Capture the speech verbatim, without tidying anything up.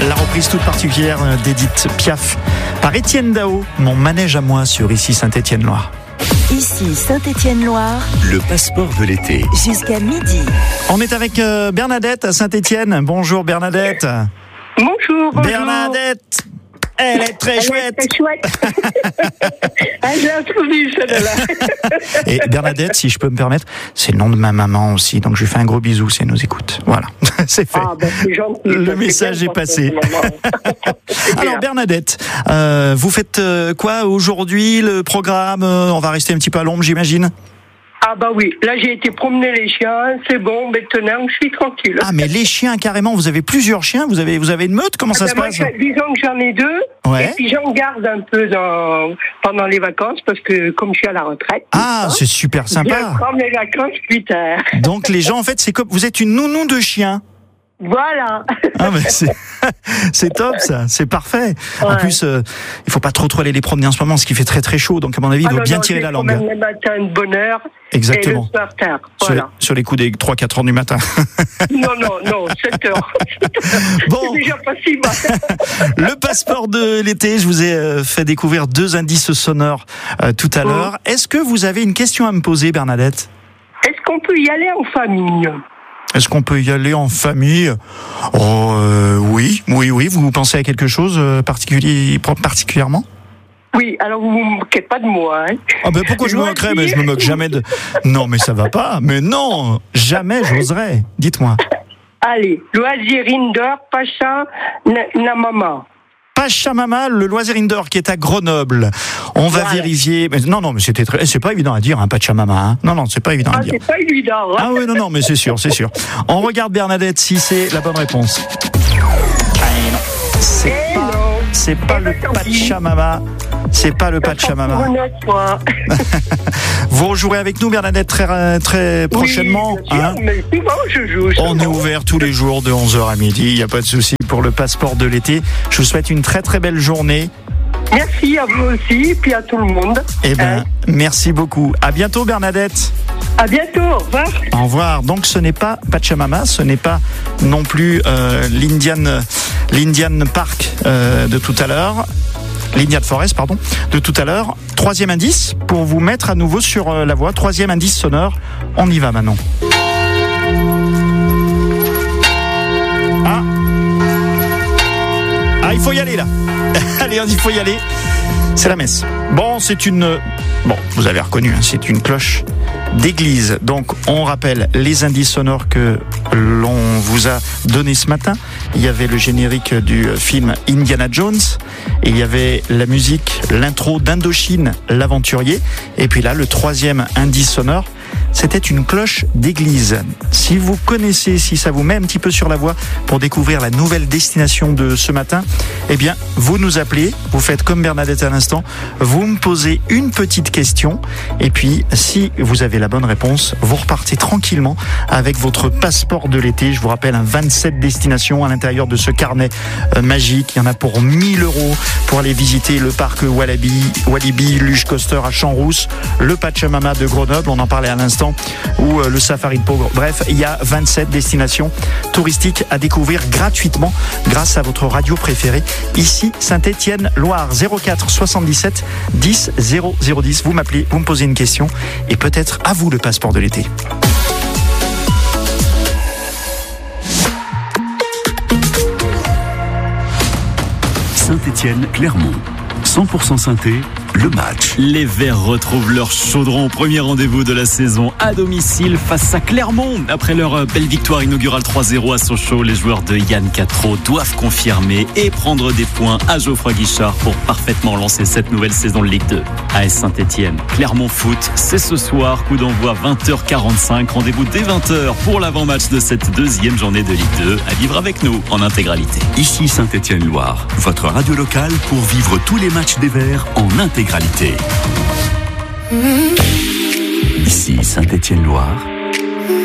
La reprise toute particulière d'Edith Piaf par Étienne Dao, mon manège à moi sur Ici Saint-Étienne-Loire. Ici Saint-Étienne-Loire, le passeport de l'été. Jusqu'à midi. On est avec euh, Bernadette à Saint-Étienne. Bonjour Bernadette. Bonjour, bonjour. Bernadette, elle est très Elle chouette. est très chouette. Ah, j'ai introduit celle-là. Et Bernadette, si je peux me permettre, c'est le nom de ma maman aussi. Donc je lui fais un gros bisou si elle nous écoute. Voilà, c'est fait. Ah, ben, c'est gentil. Le Ça, message c'est est bien, passé. c'est bien. Alors Bernadette, euh, vous faites euh, quoi aujourd'hui? Le programme, euh, on va rester un petit peu à l'ombre, j'imagine. Ah bah oui, là j'ai été promener les chiens, c'est bon, maintenant je suis tranquille. Ah mais les chiens carrément, vous avez plusieurs chiens, vous avez vous avez une meute, comment Ah ça ben se moi, passe? je- disons que j'en ai deux, Ouais. et puis j'en garde un peu dans, pendant les vacances, parce que comme je suis à la retraite, Ah, hein, c'est super je sympa. prends mes vacances plus tard. Donc les gens en fait, c'est comme vous êtes une nounou de chien. Voilà. Ah mais c'est c'est top ça, c'est parfait. En Ouais. plus, euh, il faut pas trop trop aller les promener en ce moment, parce qu'il fait très très chaud. Donc à mon avis, il Ah faut non, bien non, tirer je la les langue. promène le matin de bonne heure, Exactement. et le soir tard. Sur, les, Voilà. sur les coups des trois quatre heures du matin. Non, non, non, sept heures. Bon. C'est déjà pas si mal. Le passeport de l'été, je vous ai euh, fait découvrir deux indices sonores euh, tout à l'heure. Est-ce que vous avez une question à me poser, Bernadette? Est-ce qu'on peut y aller en famille? Est-ce qu'on peut y aller en famille? Oh, euh, oui, oui, oui. Vous pensez à quelque chose euh, particulier, particulièrement? Oui, alors vous ne vous moquez pas de moi, hein? Ah ben pourquoi je me moquerais? Mais je me moque jamais de... Non, mais ça va pas. Mais non, jamais j'oserais. Dites-moi. Allez, loisir indoor, Pacha, Na- Namama. Pachamama, le loisir indoor qui est à Grenoble. On va Voilà. vérifier. Mais non, non, mais c'était très... c'est pas évident à dire, hein, Pachamama. Hein. Non, non, c'est pas évident à Ah, dire. c'est pas évident, hein? Ah oui, non, non, mais c'est sûr, c'est sûr. On regarde Bernadette si c'est la bonne réponse. Ah non, c'est Eh pas, non. c'est pas Eh le ben, tant pis. Pachamama. C'est pas le Ça sera Pachamama. pour une autre fois. Vous rejouerez avec nous, Bernadette, très, très prochainement. Oui, bien sûr, hein. mais souvent je joue. On est souvent. ouvert tous les jours de onze heures à midi. Il n'y a pas de souci pour le passeport de l'été. Je vous souhaite une très très belle journée. Merci à vous aussi, puis à tout le monde. Eh ben, Hein. merci beaucoup. À bientôt, Bernadette. À bientôt, au revoir. Au revoir. Donc ce n'est pas Pachamama, ce n'est pas non plus euh, l'Indian, l'Indian Park euh, de tout à l'heure, l'Indian Forest, pardon, de tout à l'heure. Troisième indice pour vous mettre à nouveau sur euh, la voie. Troisième indice sonore. On y va maintenant. Ah, ah, il faut y aller là. Allez, il faut y aller. C'est la messe. Bon, c'est une... Bon, vous avez reconnu, hein, c'est une cloche d'église. Donc, on rappelle les indices sonores que l'on vous a donnés ce matin. Il y avait le générique du film Indiana Jones. Et il y avait la musique, l'intro d'Indochine, l'aventurier. Et puis là, le troisième indice sonore, c'était une cloche d'église. Si vous connaissez, si ça vous met un petit peu sur la voie pour découvrir la nouvelle destination de ce matin, eh bien, vous nous appelez, vous faites comme Bernadette à l'instant, vous me posez une petite question, et puis, si vous avez la bonne réponse, vous repartez tranquillement avec votre passeport de l'été. Je vous rappelle, un vingt-sept destinations à l'intérieur de ce carnet euh, magique. Il y en a pour mille euros pour aller visiter le parc Walibi, Walibi Luge Coaster à Champs-Rousse, le Pachamama de Grenoble, on en parlait à l'instant, ou euh, le Safari de Pau. Bref, il y a vingt-sept destinations touristiques à découvrir gratuitement grâce à votre radio préférée. Ici, Saint-Étienne-Loire, zéro quatre soixante-dix-sept dix zéro zéro dix. Vous m'appelez, vous me posez une question et peut-être à vous le passeport de l'été. Saint-Étienne, Clermont. cent pour cent synthé, le match. Les Verts retrouvent leur chaudron. Premier rendez-vous de la saison à domicile face à Clermont. Après leur belle victoire inaugurale trois zéro à Sochaux, les joueurs de Yann Quatreau doivent confirmer et prendre des points à Geoffroy Guichard pour parfaitement lancer cette nouvelle saison de Ligue deux. A S Saint-Étienne, Clermont Foot, c'est ce soir, coup d'envoi vingt heures quarante-cinq. Rendez-vous dès vingt heures pour l'avant-match de cette deuxième journée de Ligue deux. À vivre avec nous en intégralité. Ici Saint-Étienne-Loire, votre radio locale pour vivre tous les matchs des Verts en intégralité. Ici Saint-Étienne-Loire,